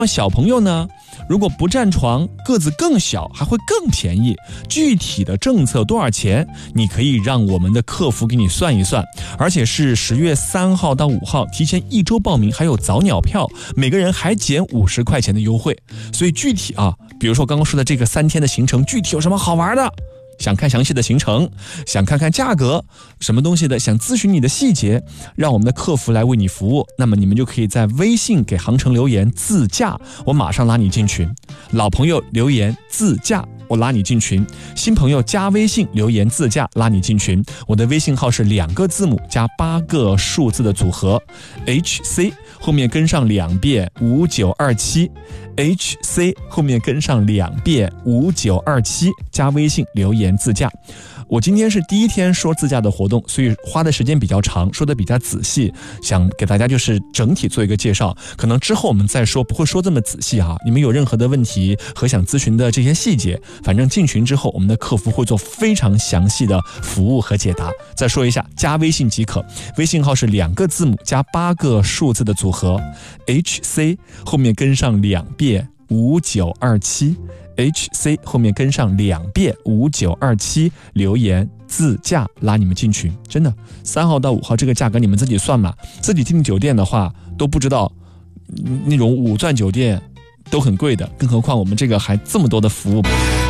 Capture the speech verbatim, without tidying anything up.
小朋友呢，如果不占床，个子更小，还会更便宜。具体的政策多少钱，你可以让我们的客服给你算一算，而且是十月三号到五号，提前一周报名，还有早鸟票，每个人还减五十块钱的优惠。所以具体啊，比如说刚刚说的这个三天的行程，具体有什么好玩的？想看详细的行程，想看看价格，什么东西的，想咨询你的细节，让我们的客服来为你服务，那么你们就可以在微信给航程留言自驾，我马上拉你进群。老朋友留言自驾，我拉你进群。新朋友加微信留言自驾，拉你进群。我的微信号是两个字母加八个数字的组合 H C， 后面跟上两遍五九二七 H C， 后面跟上两遍五九二七，加微信留言自驾。我今天是第一天说自驾的活动，所以花的时间比较长，说的比较仔细，想给大家就是整体做一个介绍，可能之后我们再说，不会说这么仔细哈。你们有任何的问题和想咨询的这些细节，反正进群之后，我们的客服会做非常详细的服务和解答。再说一下，加微信即可，微信号是两个字母加八个数字的组合 H C， 后面跟上两遍五九二七。H C 后面跟上两遍五九二七，留言自驾拉你们进群。真的，三号到五号这个价格你们自己算嘛，自己订酒店的话都不知道，那种五钻酒店都很贵的，更何况我们这个还这么多的服务。